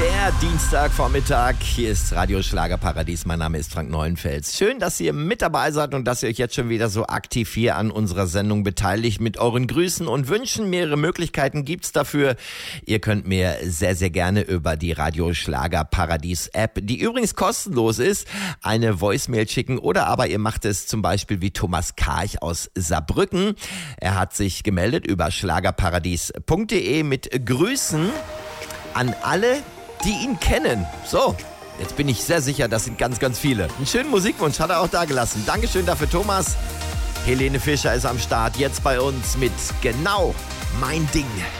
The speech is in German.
Der Dienstagvormittag, hier ist Radio Schlagerparadies, mein Name ist Frank Neuenfels. Schön, dass ihr mit dabei seid und dass ihr euch jetzt schon wieder so aktiv hier an unserer Sendung beteiligt mit euren Grüßen und Wünschen. Mehrere Möglichkeiten gibt's dafür. Ihr könnt mir sehr, sehr gerne über die Radio Schlagerparadies App, die übrigens kostenlos ist, eine Voicemail schicken oder aber ihr macht es zum Beispiel wie Thomas Karch aus Saarbrücken. Er hat sich gemeldet über schlagerparadies.de mit Grüßen an alle, die ihn kennen. So, jetzt bin ich sehr sicher, das sind ganz, ganz viele. Einen schönen Musikwunsch hat er auch da gelassen. Dankeschön dafür, Thomas. Helene Fischer ist am Start, jetzt bei uns mit Genau mein Ding.